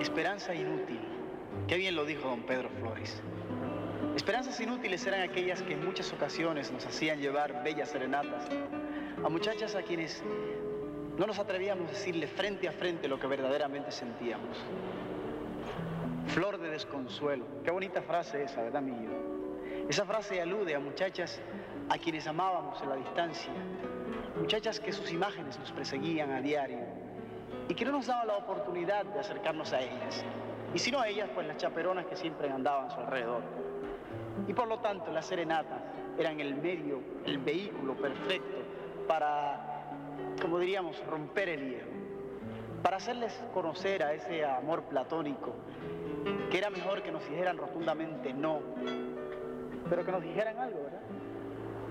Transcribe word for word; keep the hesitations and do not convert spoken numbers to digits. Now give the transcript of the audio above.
Esperanza inútil. Qué bien lo dijo don Pedro Flores. Esperanzas inútiles eran aquellas que en muchas ocasiones nos hacían llevar bellas serenatas a muchachas a quienes no nos atrevíamos a decirle frente a frente lo que verdaderamente sentíamos. Flor de desconsuelo. Qué bonita frase esa, ¿verdad, Millo? Esa frase alude a muchachas a quienes amábamos en la distancia, muchachas que sus imágenes nos perseguían a diario y que no nos daban la oportunidad de acercarnos a ellas. Y si no a ellas, pues las chaperonas que siempre andaban a su alrededor. Y por lo tanto, las serenatas eran el medio, el vehículo perfecto para, como diríamos, romper el hielo, para hacerles conocer a ese amor platónico que era mejor que nos dijeran rotundamente no, pero que nos dijeran algo,